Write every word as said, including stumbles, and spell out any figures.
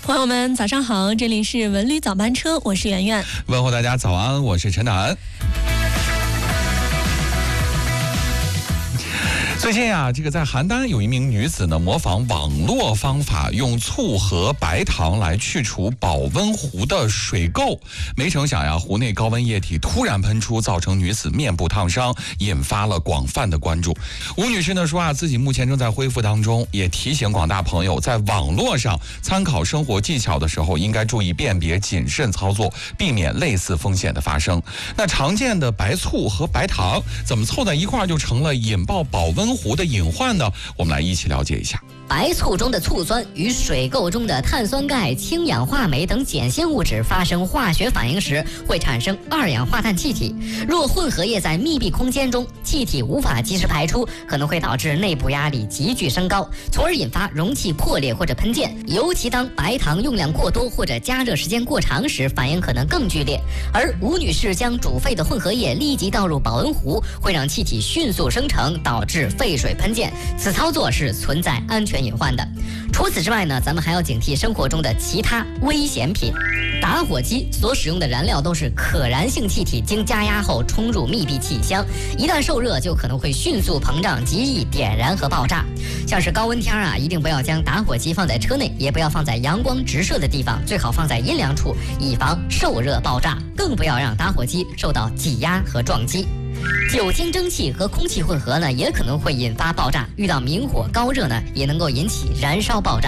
朋友们早上好，这里是文旅早班车，我是圆圆。 问候大家早安，我是陈楠。最近啊，这个在邯郸有一名女子呢，模仿网络方法，用醋和白糖来去除保温壶的水垢。没成想呀，壶内高温液体突然喷出，造成女子面部烫伤，引发了广泛的关注。吴女士呢说啊，自己目前正在恢复当中，也提醒广大朋友，在网络上参考生活技巧的时候，应该注意辨别，谨慎操作，避免类似风险的发生。那常见的白醋和白糖怎么凑在一块儿就成了引爆保温壶的隐患呢？我们来一起了解一下。 白醋中的醋酸与水垢中的碳酸钙、氢氧化镁等碱性物质发生化学反应时，会产生二氧化碳气体。若混合液在密闭空间中，气体无法及时排出，可能会导致内部压力急剧升高，从而引发容器破裂或者喷溅。尤其当白糖用量过多或者加热时间过长时，反应可能更剧烈。而吴女士将煮沸的混合液立即倒入保温壶，会让气体迅速生成，导致沸水喷溅。此操作是存在安全隐患的。除此之外呢，咱们还要警惕生活中的其他危险品。打火机所使用的燃料都是可燃性气体，经加压后冲入密闭气箱，一旦受热就可能会迅速膨胀，极易点燃和爆炸。像是高温天啊，一定不要将打火机放在车内，也不要放在阳光直射的地方，最好放在阴凉处，以防受热爆炸。更不要让打火机受到挤压和撞击。酒精蒸汽和空气混合呢，也可能会引发爆炸。遇到明火高热呢，也能够引起燃烧爆炸。